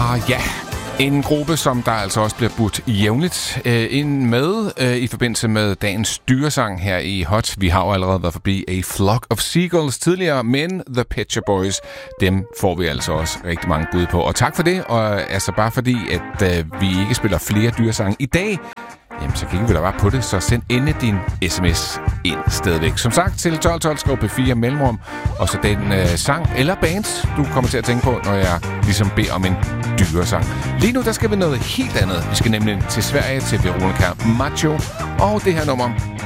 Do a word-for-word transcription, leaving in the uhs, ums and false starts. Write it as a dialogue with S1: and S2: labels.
S1: Og ja, en gruppe, som der altså også bliver budt jævnligt øh, ind med øh, i forbindelse med dagens dyresang her i Hot. Vi har jo allerede været forbi A Flock of Seagulls tidligere, men The Pet Shop Boys, dem får vi altså også rigtig mange bud på. Og tak for det, og altså bare fordi, at øh, vi ikke spiller flere dyresange i dag, jamen så kigger vi da bare på det, så send endelig din sms ind stadigvæk. Som sagt, til tolv tolv skriv P fire mellemrum, og så den øh, sang eller band, du kommer til at tænke på, når jeg ligesom beder om en dyresang. Lige nu, der skal vi noget helt andet. Vi skal nemlig til Sverige, til Veronica Maggio, og det her nummer,